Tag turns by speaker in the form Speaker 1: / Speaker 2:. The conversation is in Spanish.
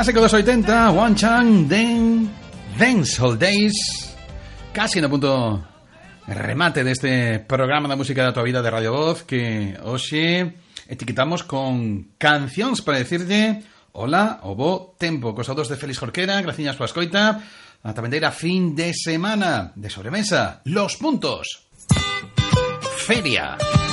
Speaker 1: Clásico dos 80, One Chang Den Dancehall Days. Casi en el punto remate de este programa de música da tua vida de Radio Voz, que hoxe etiquetamos con cancións para decirle hola o bo tempo. Cos autos de Félix Jorquera, graciñas pola escoita. A tabendeira fin de semana de sobremesa, los puntos. Feria.